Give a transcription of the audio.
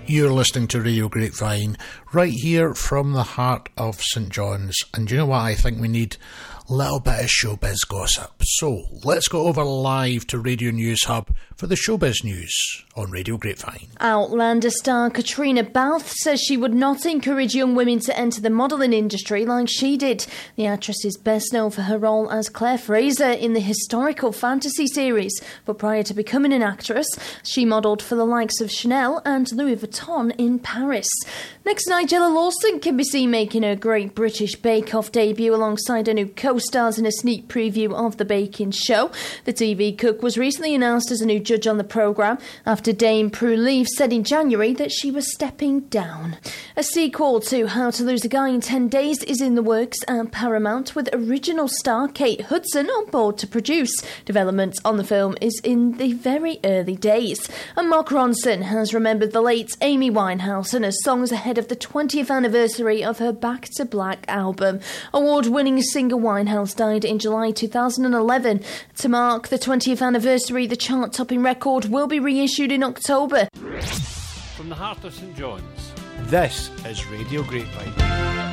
You're listening to Radio Grapevine, right here from the heart of St John's. And you know what I think we need? A little bit of showbiz gossip. So, let's go over live to Radio News Hub for the showbiz news on Radio Grapevine. Outlander star Katrina Balfe says she would not encourage young women to enter the modelling industry like she did. The actress is best known for her role as Claire Fraser in the historical fantasy series, but prior to becoming an actress, she modelled for the likes of Chanel and Louis Vuitton in Paris. Next, Nigella Lawson can be seen making her Great British Bake Off debut alongside her new co-stars in a sneak preview of the baking show. The TV cook was recently announced as a new judge on the programme after Dame Prue Leaf said in January that she was stepping down. A sequel to How to Lose a Guy in 10 Days is in the works at Paramount, with original star Kate Hudson on board to produce. Development on the film is in the very early days. And Mark Ronson has remembered the late Amy Winehouse and her songs ahead of the 20th anniversary of her Back to Black album. Award-winning singer Winehouse died in July 2011. To mark the 20th anniversary, the chart-topping record will be reissued in October. From the heart of St John's, This is Radio Grapevine.